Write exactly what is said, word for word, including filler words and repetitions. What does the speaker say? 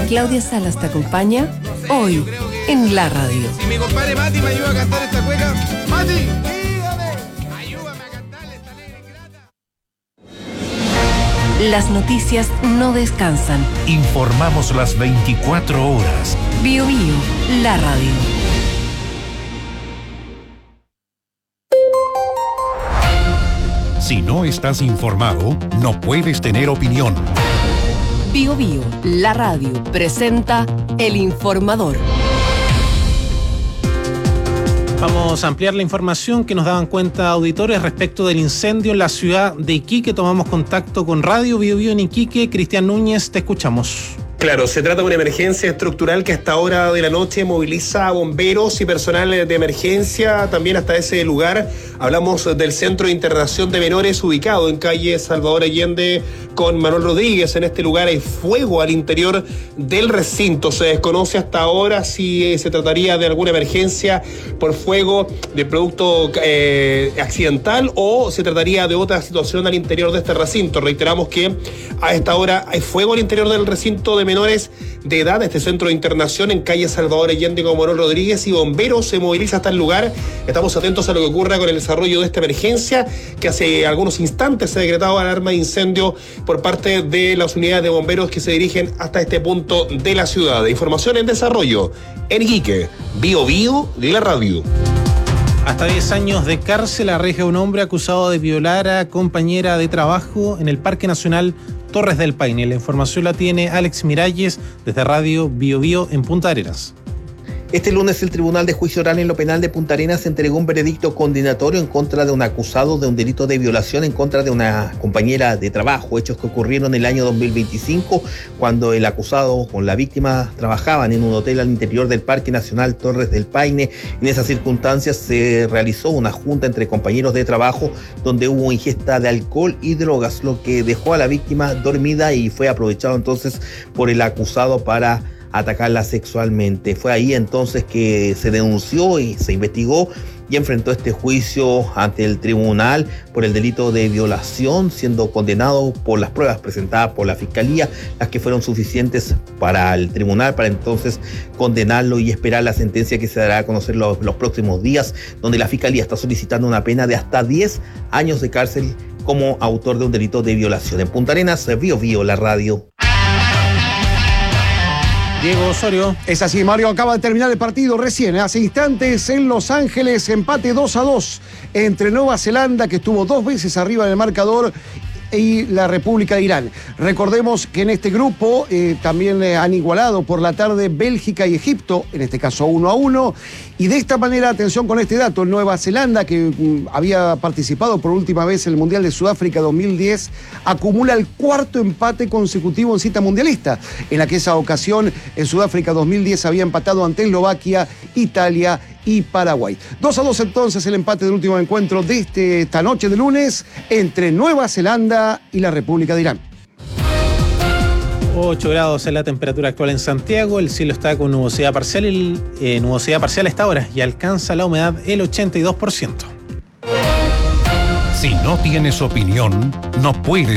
Claudia Salas te acompaña hoy en la radio. Si mi compadre Mati me ayuda a cantar esta cueca, Mati, dígame, ayúdame a cantarle esta alegre grata. Las noticias no descansan. Informamos las veinticuatro horas. Bio Bio, la radio. Si no estás informado, no puedes tener opinión. Bio Bio, la radio, presenta El Informador. Vamos a ampliar la información que nos daban cuenta auditores respecto del incendio en la ciudad de Iquique. Tomamos contacto con Radio Bio Bio en Iquique. Cristian Núñez, te escuchamos. Claro, se trata de una emergencia estructural que a esta hora de la noche moviliza a bomberos y personal de emergencia también hasta ese lugar. Hablamos del Centro de Internación de Menores ubicado en calle Salvador Allende con Manuel Rodríguez. En este lugar hay fuego al interior del recinto. Se desconoce hasta ahora si se trataría de alguna emergencia por fuego de producto eh, accidental o se trataría de otra situación al interior de este recinto. Reiteramos que a esta hora hay fuego al interior del recinto de menores de edad de este centro de internación en calle Salvador Allende con Manuel Rodríguez y bomberos se moviliza hasta el lugar. Estamos atentos a lo que ocurra con el desarrollo de esta emergencia, que hace algunos instantes se ha decretado alarma de incendio por parte de las unidades de bomberos que se dirigen hasta este punto de la ciudad. Información en desarrollo en Iquique, Bio Bio, la radio. Hasta diez años de cárcel arriesga un hombre acusado de violar a compañera de trabajo en el Parque Nacional Torres del Paine. La información la tiene Alex Miralles desde Radio Bio Bio en Punta Arenas. Este lunes el Tribunal de Juicio Oral en lo Penal de Punta Arenas entregó un veredicto condenatorio en contra de un acusado de un delito de violación en contra de una compañera de trabajo, hechos que ocurrieron en el año dos mil veinticinco, cuando el acusado con la víctima trabajaban en un hotel al interior del Parque Nacional Torres del Paine. En esas circunstancias se realizó una junta entre compañeros de trabajo donde hubo ingesta de alcohol y drogas, lo que dejó a la víctima dormida y fue aprovechado entonces por el acusado para atacarla sexualmente. Fue ahí entonces que se denunció y se investigó y enfrentó este juicio ante el tribunal por el delito de violación, siendo condenado por las pruebas presentadas por la Fiscalía, las que fueron suficientes para el tribunal para entonces condenarlo y esperar la sentencia que se dará a conocer los, los próximos días, donde la Fiscalía está solicitando una pena de hasta diez años de cárcel como autor de un delito de violación. En Punta Arenas, Bio Bio, la radio. Diego Osorio. Es así, Mario, acaba de terminar el partido recién, hace instantes en Los Ángeles, empate dos a dos entre Nueva Zelanda, que estuvo dos veces arriba en el marcador, y la República de Irán. Recordemos que en este grupo eh, también eh, han igualado por la tarde Bélgica y Egipto, en este caso uno a uno, y de esta manera, atención con este dato, Nueva Zelanda, que mm, había participado por última vez en el Mundial de Sudáfrica dos mil diez, acumula el cuarto empate consecutivo en cita mundialista, en la que esa ocasión en Sudáfrica dos mil diez había empatado ante Eslovaquia, Italia y Paraguay. dos a dos entonces el empate del último encuentro de este, esta noche de lunes entre Nueva Zelanda y la República de Irán. ocho grados es la temperatura actual en Santiago, el cielo está con nubosidad parcial, el, eh, nubosidad parcial a esta hora y alcanza la humedad el ochenta y dos por ciento. Si no tienes opinión, no puedes